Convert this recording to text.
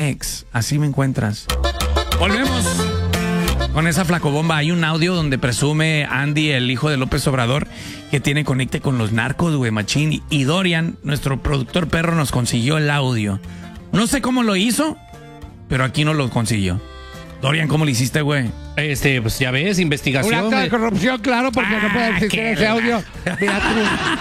ex. Así me encuentras. Volvemos con esa flacobomba. Hay un audio donde presume Andy, el hijo de López Obrador, que tiene conecte con los narcos, güey, machín. Y Dorian, nuestro productor perro, nos consiguió el audio. No sé cómo lo hizo, pero aquí no lo consiguió. Dorian, ¿cómo lo hiciste, güey? Pues ya ves, investigación. Un acto de corrupción, claro, porque no puede existir ese audio. Mira tú.